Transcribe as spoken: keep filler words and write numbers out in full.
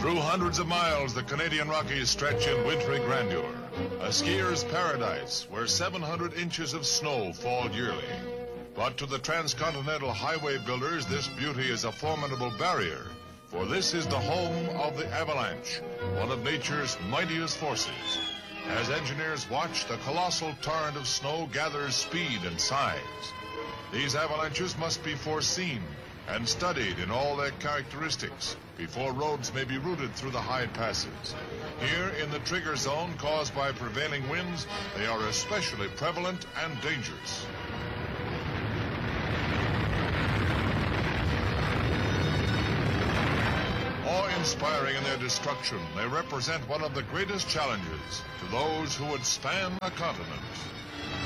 Through hundreds of miles, the Canadian Rockies stretch in wintry grandeur. A skier's paradise where seven hundred inches of snow fall yearly. But to the transcontinental highway builders, this beauty is a formidable barrier. For this is the home of the avalanche, one of nature's mightiest forces. As engineers watch, the colossal torrent of snow gathers speed and size. These avalanches must be foreseen and studied in all their characteristics before roads may be routed through the high passes. Here in the trigger zone caused by prevailing winds, they are especially prevalent and dangerous. Awe-inspiring in their destruction, they represent one of the greatest challenges to those who would span a continent.